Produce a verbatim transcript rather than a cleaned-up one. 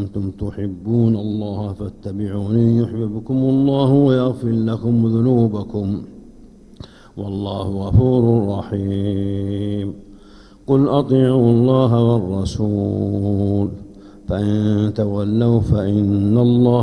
كنتم تحبون الله فاتبعوني يحببكم الله ويغفر لكم ذنوبكم والله غفور رحيم. قل أطيعوا الله والرسول فإن تولوا فإن الله